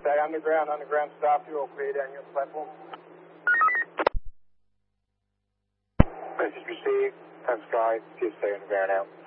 stay underground, staff you will clear down your platform. Message received, Time Sky, just stay underground out.